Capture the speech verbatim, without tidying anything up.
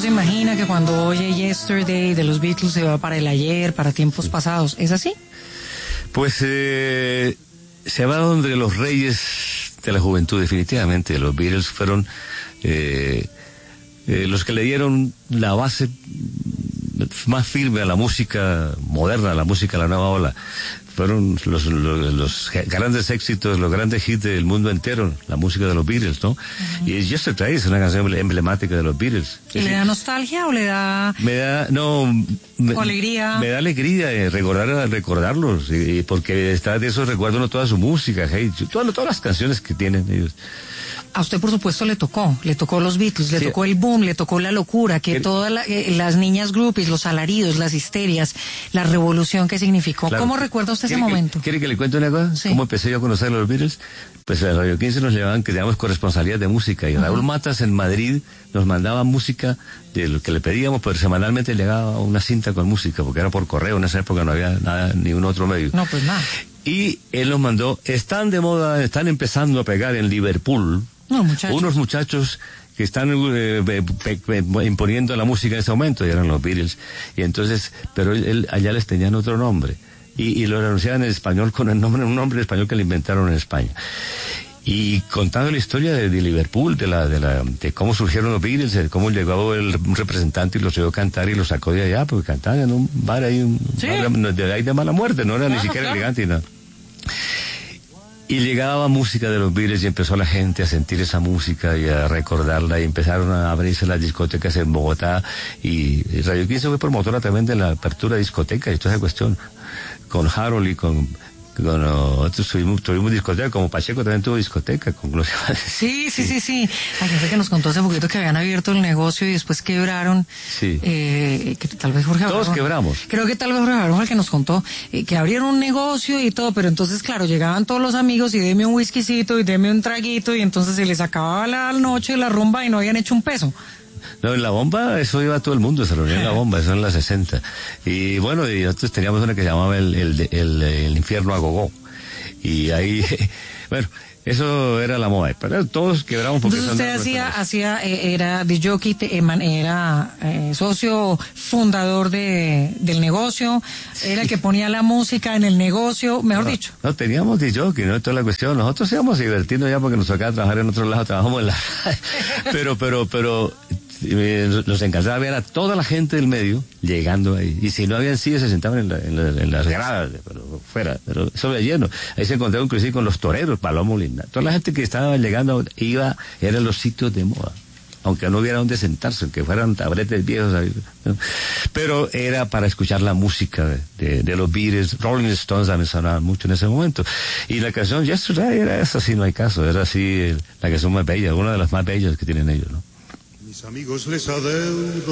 se imagina que cuando oye Yesterday de los Beatles se va para el ayer, para tiempos sí. pasados. ¿Es así? Pues eh, se va donde los reyes de la juventud, definitivamente. Los Beatles fueron eh, eh, los que le dieron la base más firme a la música moderna, a la música de la nueva ola. Fueron los, los, los grandes éxitos, los grandes hits del mundo entero, la música de los Beatles, ¿no? Uh-huh. Y Yesterday es una canción emblemática de los Beatles. ¿Y le da nostalgia o le da...? Me da, no... Me, ¿O alegría? Me da alegría eh, recordar, recordarlos, y, y porque detrás de eso recuerdo uno toda su música, hey, todas, todas las canciones que tienen ellos. A usted, por supuesto, le tocó, le tocó los Beatles, le sí. tocó el boom, le tocó la locura, que todas la, eh, las niñas groupies, los alaridos, las histerias, la revolución que significó. Claro. ¿Cómo recuerda usted ese momento? ¿Quiere que le cuente una cosa? Sí. ¿Cómo empecé yo a conocer a los Beatles? Pues a Radio quince nos llevaban, que teníamos corresponsalías de música, y uh-huh. Raúl Matas en Madrid nos mandaba música de lo que le pedíamos, pero semanalmente le llegaba una cinta con música, porque era por correo, en esa época no había nada, ningún otro medio. No, pues nada. Y él nos mandó, están de moda, están empezando a pegar en Liverpool, no, muchachos. unos muchachos que están eh, pe, pe, imponiendo la música en ese momento, y eran los Beatles, y entonces, pero él, él allá les tenían otro nombre, y, y lo anunciaban en español con el nombre, un nombre español que le inventaron en España. Y contando la historia de, de Liverpool, de la, de la, de cómo surgieron los Beatles, de cómo llegó el un representante y los oyó cantar y los sacó de allá, porque cantaban en un bar ahí, un ¿sí? bar de, de ahí de mala muerte, no era claro, ni siquiera claro. elegante y nada. Y llegaba música de los Beatles y empezó la gente a sentir esa música y a recordarla, y empezaron a abrirse las discotecas en Bogotá, y Radio quince fue promotora también de la apertura de discotecas y toda esa cuestión, con Harold y con... con nosotros tuvimos, tuvimos discoteca, como Pacheco también tuvo discoteca. Con los... sí, sí, sí, sí. Hay gente que nos contó hace poquito que habían abierto el negocio y después quebraron. Sí. Eh, que tal vez Jorge Todos Barón, quebramos. Creo que tal vez Jorge Barón fue el que nos contó eh, que abrieron un negocio y todo, pero entonces, claro, llegaban todos los amigos y deme un whiskycito y deme un traguito, y entonces se les acababa la noche, la rumba, y no habían hecho un peso. No, en la bomba, eso iba todo el mundo, se reunía en la bomba, eso en la sesenta. Y bueno, y nosotros teníamos una que se llamaba el, el, el, el infierno a gogó. Y ahí, bueno, eso era la moda, pero todos quebramos porque... Entonces usted hacía, hacía, eh, era de jockey, era eh, socio fundador de, del negocio, sí. Era el que ponía la música en el negocio, mejor no, dicho. No, teníamos de jockey, no, toda la cuestión, nosotros íbamos divirtiendo ya porque nos tocaba trabajar en otro lado, trabajamos en la... pero, pero, pero... nos encantaba ver a toda la gente del medio llegando ahí, y si no habían sillas se sentaban en, la, en, la, en las gradas, pero fuera, pero eso era lleno. Ahí se encontraba inclusive con los toreros, Palomo Linda, toda la gente que estaba llegando iba, eran los sitios de moda, aunque no hubiera donde sentarse, aunque fueran tabletes viejos ahí, ¿no? Pero era para escuchar la música de, de, de los Beatles. Rolling Stones también sonaban mucho en ese momento, y la canción Yesterday era esa, sí, no hay caso, era así la canción más bella, una de las más bellas que tienen ellos, ¿no? Mis amigos les adeudo